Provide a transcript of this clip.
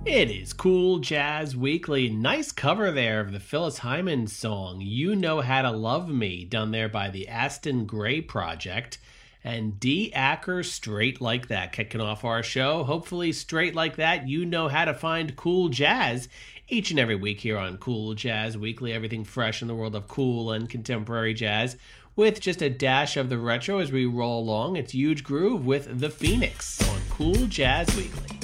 It is Cool Jazz Weekly. Nice cover there of the Phyllis Hyman song, You Know How to Love Me, done there by the Aston Gray Project. And D. Acker, Straight Like That, kicking off our show. Hopefully, straight like that, you know how to find cool jazz each and every week here on Cool Jazz Weekly. Everything fresh in the world of cool and contemporary jazz, with just a dash of the retro as we roll along. It's Huge Groove with The Phoenix on Cool Jazz Weekly.